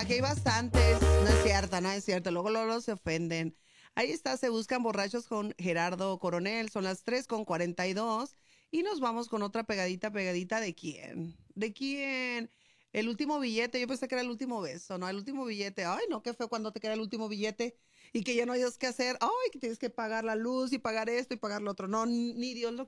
aquí hay bastantes. No es cierto, no es cierto. Luego se ofenden. Ahí está, se buscan borrachos con Gerardo Coronel. Son las 3:42. Y nos vamos con otra pegadita. ¿De quién? ¿De quién? El último billete. Yo pensé que era el último beso, ¿no? El último billete. Ay, no, qué feo cuando te queda el último billete y que ya no hayas que hacer. Ay, que tienes que pagar la luz y pagar esto y pagar lo otro. No, ni Dios lo